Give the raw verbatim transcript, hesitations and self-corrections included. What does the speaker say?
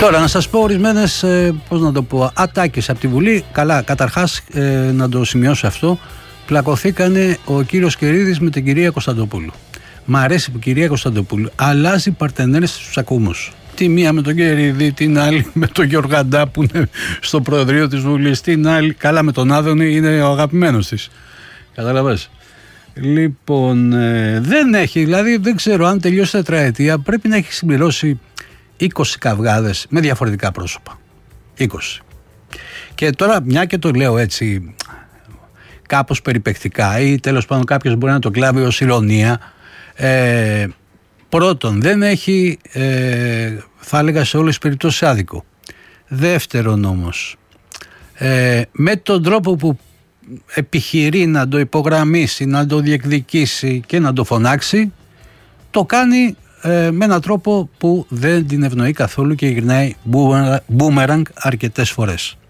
Τώρα να σας πω ορισμένες, ε, πώς να το πω, ατάκες από τη Βουλή. Καλά, καταρχάς ε, να το σημειώσω αυτό. Πλακωθήκανε ο κύριος Κερίδης με την κυρία Κωνσταντοπούλου. Μ' αρέσει που η κυρία Κωνσταντοπούλου αλλάζει παρτενέρες στους ακούμους. Τη μία με τον Κερίδη, την άλλη με τον Γιωργαντά που είναι στο Προεδρείο της Βουλής, την άλλη, καλά με τον Άδωνη, είναι ο αγαπημένος της. Καταλαβες. Λοιπόν, ε, δεν έχει, δηλαδή δεν ξέρω αν τελειώσει τετραετία, πρέπει να έχει συμπληρώσει είκοσι καυγάδες με διαφορετικά πρόσωπα. είκοσι. Και τώρα, μια και το λέω έτσι κάπως περιπεκτικά ή τέλος πάντων κάποιος μπορεί να το κλάβει ως ηρωνία, ε, πρώτον δεν έχει, ε, θα έλεγα σε όλες τις περιπτώσεις, άδικο. Δεύτερον όμως, ε, με τον τρόπο που επιχειρεί να το υπογραμμίσει, να το διεκδικήσει και να το φωνάξει, το κάνει ε, με έναν τρόπο που δεν την ευνοεί καθόλου και γυρνάει μπούμεραγκ αρκετές φορές.